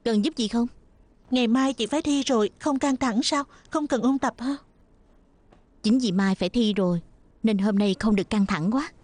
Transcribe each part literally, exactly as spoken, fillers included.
Cần giúp gì không? Ngày mai chị phải thi rồi, không căng thẳng sao? Không cần ôn tập hả? Chính vì mai phải thi rồi nên hôm nay không được căng thẳng quá.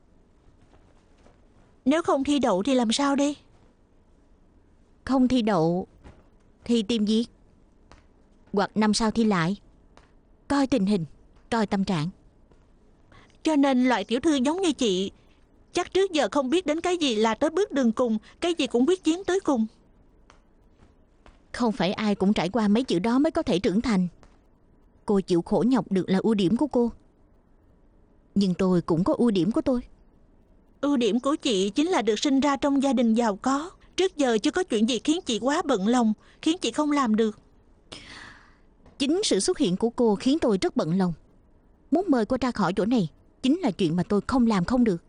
Nếu không thi đậu thì làm sao đi? Không thi đậu thì tìm việc, hoặc năm sau thi lại. Coi tình hình, coi tâm trạng. Cho nên loại tiểu thư giống như chị chắc trước giờ không biết đến cái gì là tới bước đường cùng, cái gì cũng quyết chiến tới cùng. Không phải ai cũng trải qua mấy chữ đó mới có thể trưởng thành. Cô chịu khổ nhọc được là ưu điểm của cô, nhưng tôi cũng có ưu điểm của tôi. Ưu điểm của chị chính là được sinh ra trong gia đình giàu có. Trước giờ chưa có chuyện gì khiến chị quá bận lòng, khiến chị không làm được. Chính sự xuất hiện của cô khiến tôi rất bận lòng. Muốn mời cô ra khỏi chỗ này chính là chuyện mà tôi không làm không được.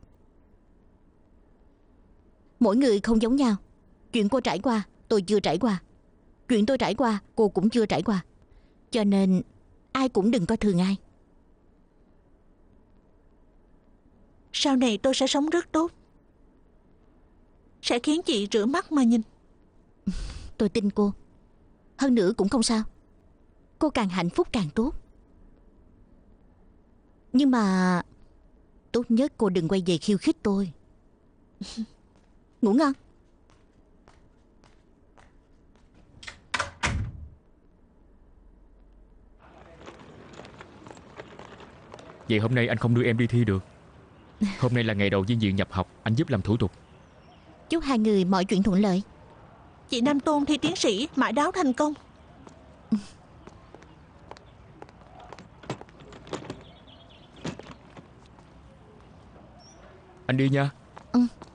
Mỗi người không giống nhau. Chuyện cô trải qua tôi chưa trải qua, chuyện tôi trải qua cô cũng chưa trải qua. Cho nên ai cũng đừng coi thường ai. Sau này tôi sẽ sống rất tốt, sẽ khiến chị rửa mắt mà nhìn. Tôi tin cô. Hơn nữa cũng không sao. Cô càng hạnh phúc càng tốt. Nhưng mà tốt nhất cô đừng quay về khiêu khích tôi. Ngủ ngon. Vậy hôm nay anh không đưa em đi thi được. Hôm nay là ngày đầu viên diện nhập học, anh giúp làm thủ tục. Chúc hai người mọi chuyện thuận lợi. Chị Nam Tôn thi tiến sĩ mã đáo thành công. Anh đi nha. Ừ.